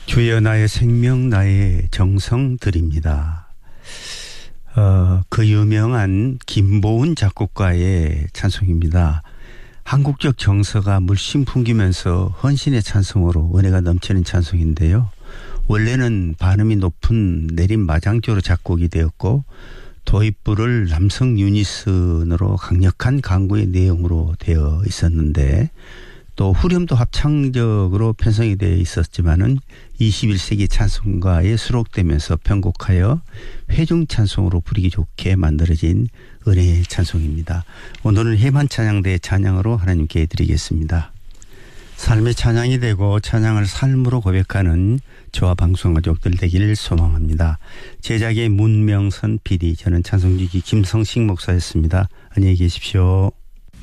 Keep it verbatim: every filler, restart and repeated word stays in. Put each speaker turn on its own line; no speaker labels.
주여 나의 생명 나의 정성 드립니다. 어, 그 유명한 김보은 작곡가의 찬송입니다. 한국적 정서가 물씬 풍기면서 헌신의 찬송으로 은혜가 넘치는 찬송인데요. 원래는 반음이 높은 내림 마장조로 작곡이 되었고 도입부를 남성 유니슨으로 강력한 강구의 내용으로 되어 있었는데 또 후렴도 합창적으로 편성이 되어 있었지만은 이십일 세기 찬송가에 수록되면서 편곡하여 회중 찬송으로 부르기 좋게 만들어진 은혜의 찬송입니다. 오늘은 해만 찬양대 찬양으로 하나님께 드리겠습니다. 삶의 찬양이 되고 찬양을 삶으로 고백하는 저와 방송가족들 되기를 소망합니다. 제작의 문명선 피디, 저는 찬송지기 김성식 목사였습니다. 안녕히 계십시오.